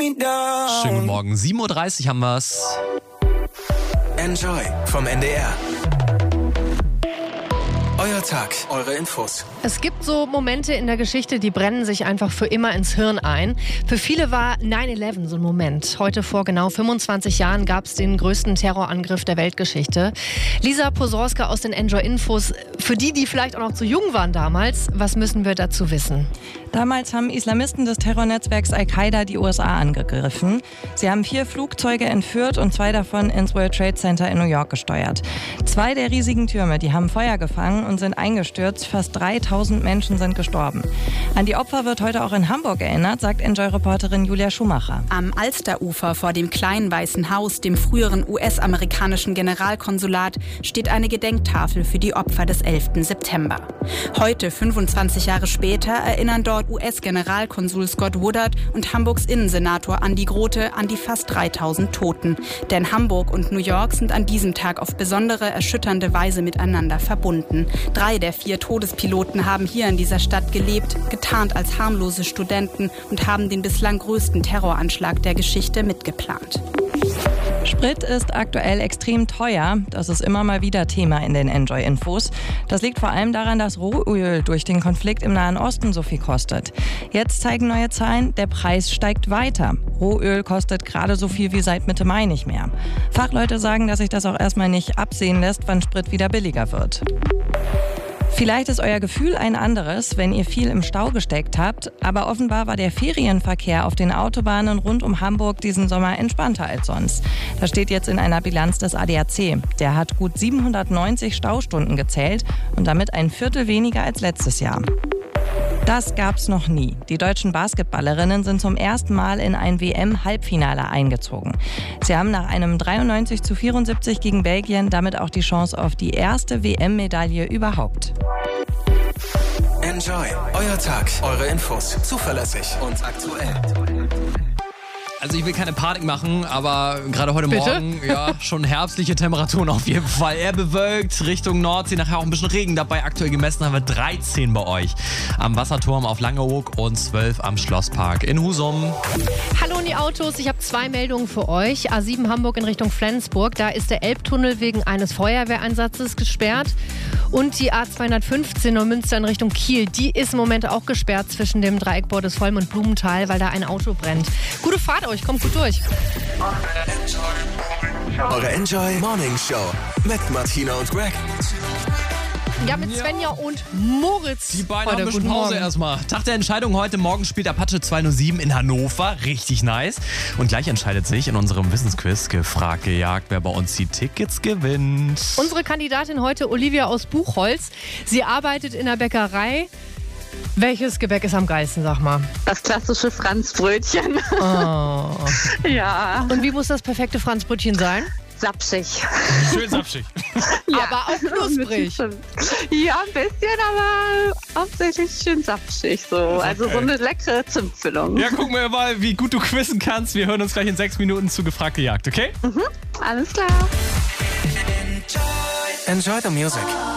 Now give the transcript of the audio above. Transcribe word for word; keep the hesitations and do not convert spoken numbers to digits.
me down. Schönen guten Morgen, sieben Uhr dreißig haben wir's. Enjoy vom N D R. Euer Tag, eure Infos. Es gibt so Momente in der Geschichte, die brennen sich einfach für immer ins Hirn ein. Für viele war neun elf so ein Moment. Heute vor genau fünfundzwanzig Jahren gab es den größten Terrorangriff der Weltgeschichte. Lisa Posorska aus den Enjoy Infos. Für die, die vielleicht auch noch zu jung waren damals, was müssen wir dazu wissen? Damals haben Islamisten des Terrornetzwerks Al-Qaida die U S A angegriffen. Sie haben vier Flugzeuge entführt und zwei davon ins World Trade Center in New York gesteuert. Zwei der riesigen Türme, die haben Feuer gefangen und sind eingestürzt. Fast dreitausend Menschen sind gestorben. An die Opfer wird heute auch in Hamburg erinnert, sagt Enjoy-Reporterin Julia Schumacher. Am Alsterufer vor dem kleinen Weißen Haus, dem früheren U S-amerikanischen Generalkonsulat, steht eine Gedenktafel für die Opfer des elften September. Heute, fünfundzwanzig Jahre später, erinnern dort U S-Generalkonsul Scott Woodard und Hamburgs Innensenator Andi Grote an die fast dreitausend Toten. Denn Hamburg und New York sind an diesem Tag auf besondere, erschütternde Weise miteinander verbunden. Drei der vier Todespiloten haben hier in dieser Stadt gelebt, getarnt als harmlose Studenten und haben den bislang größten Terroranschlag der Geschichte mitgeplant. Sprit ist aktuell extrem teuer. Das ist immer mal wieder Thema in den Enjoy-Infos. Das liegt vor allem daran, dass Rohöl durch den Konflikt im Nahen Osten so viel kostet. Jetzt zeigen neue Zahlen, der Preis steigt weiter. Rohöl kostet gerade so viel wie seit Mitte Mai nicht mehr. Fachleute sagen, dass sich das auch erstmal nicht absehen lässt, wann Sprit wieder billiger wird. Vielleicht ist euer Gefühl ein anderes, wenn ihr viel im Stau gesteckt habt, aber offenbar war der Ferienverkehr auf den Autobahnen rund um Hamburg diesen Sommer entspannter als sonst. Das steht jetzt in einer Bilanz des A D A C. Der hat gut siebenhundertneunzig Staustunden gezählt und damit ein Viertel weniger als letztes Jahr. Das gab's noch nie. Die deutschen Basketballerinnen sind zum ersten Mal in ein W M-Halbfinale eingezogen. Sie haben nach einem dreiundneunzig zu vierundsiebzig gegen Belgien damit auch die Chance auf die erste W M-Medaille überhaupt. Enjoy, euer Tag, eure Infos. Zuverlässig und aktuell. Also ich will keine Panik machen, aber gerade heute Bitte? Morgen, ja, schon herbstliche Temperaturen auf jeden Fall. Eher bewölkt, Richtung Nordsee, nachher auch ein bisschen Regen dabei. Aktuell gemessen haben wir dreizehn bei euch am Wasserturm auf Langeoog und zwölf am Schlosspark in Husum. Hallo in die Autos, ich habe zwei Meldungen für euch. A sieben Hamburg in Richtung Flensburg, da ist der Elbtunnel wegen eines Feuerwehreinsatzes gesperrt. Und die A zweihundertfünfzehn Neumünster in Richtung Kiel, die ist im Moment auch gesperrt zwischen dem Dreieck Bordesholm und Blumenthal, weil da ein Auto brennt. Gute Fahrt euch, kommt gut durch. Eure Enjoy Morning Show mit Martina und Greg. Ja, mit Svenja und Moritz. Die beiden heute. haben ein bisschen Guten Pause Morgen. erstmal. Tag der Entscheidung heute. Morgen spielt Apache zweihundertsieben in Hannover. Richtig nice. Und gleich entscheidet sich in unserem Wissensquiz gefragt, gejagt, wer bei uns die Tickets gewinnt. Unsere Kandidatin heute, Olivia aus Buchholz. Sie arbeitet in der Bäckerei. Welches Gebäck ist am geilsten, sag mal? Das klassische Franzbrötchen. Oh. Ja, Und wie muss das perfekte Franzbrötchen sein? sapschig. Schön sapschig. Ja. Aber auch knusprig. Ja, ein bisschen, aber hauptsächlich schön sapschig. So. Also so eine leckere Zimtfüllung. Ja, gucken wir mal, wie gut du quizzen kannst. Wir hören uns gleich in sechs Minuten zu gefragt, gejagt, okay? Mhm, alles klar. Enjoy the music.